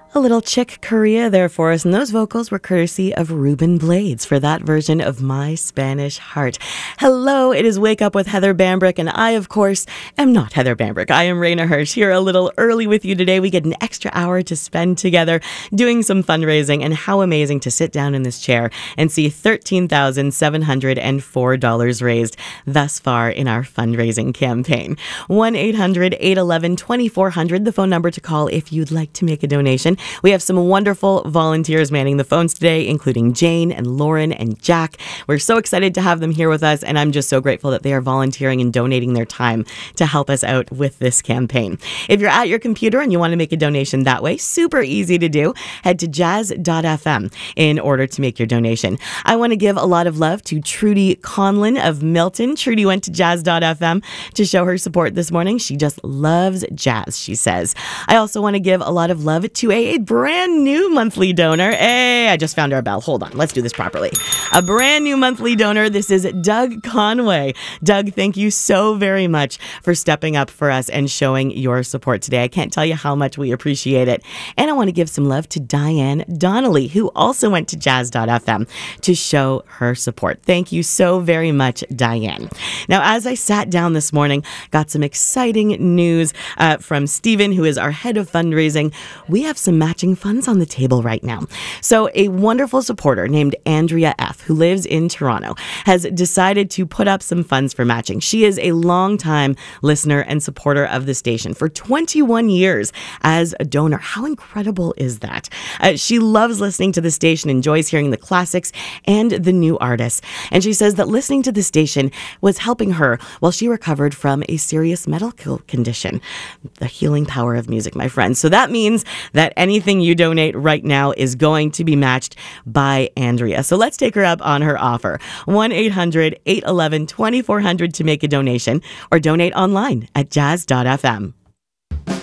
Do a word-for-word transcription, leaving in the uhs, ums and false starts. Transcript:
A little Chick Corea there for us, and those vocals were courtesy of Ruben Blades for that version of My Spanish Heart. Hello, it is Wake Up with Heather Bambrick, and I, of course, am not Heather Bambrick. I am Raina Hirsch, here a little early with you today. We get an extra hour to spend together doing some fundraising, and how amazing to sit down in this chair and see thirteen thousand seven hundred four dollars raised thus far in our fundraising campaign. one eight hundred eight one one two four zero zero, the phone number to call if you'd like to make a donation. We have some wonderful volunteers manning the phones today, including Jane and Lauren and Jack. We're so excited to have them here with us, and I'm just so grateful that they are volunteering and donating their time to help us out with this campaign. If you're at your computer and you want to make a donation that way, super easy to do. Head to jazz dot f m in order to make your donation. I want to give a lot of love to Trudy Conlon of Milton. Trudy went to jazz dot f m to show her support this morning. She just loves jazz, she says. I also want to give a lot of love to a brand new monthly donor. Hey, I just found our bell. Hold on. Let's do this properly. A brand new monthly donor. This is Doug Conway. Doug, thank you so very much for stepping up for us and showing your support today. I can't tell you how much we appreciate it. And I want to give some love to Diane Donnelly, who also went to jazz dot f m to show her support. Thank you so very much, Diane. Now, as I sat down this morning, got some exciting news uh, from Stephen, who is our head of fundraising. We have some matching funds on the table right now. So a wonderful supporter named Andrea F., who lives in Toronto, has decided to put up some funds for matching. She is a longtime listener and supporter of the station for twenty-one years as a donor. How incredible is that? Uh, she loves listening to the station, enjoys hearing the classics and the new artists. And she says that listening to the station was helping her while she recovered from a serious medical condition. The healing power of music, my friends. So that means that anything you donate right now is going to be matched by Andrea. So let's take her up on her offer. one eight hundred eight one one two four zero zero to make a donation, or donate online at jazz dot f m.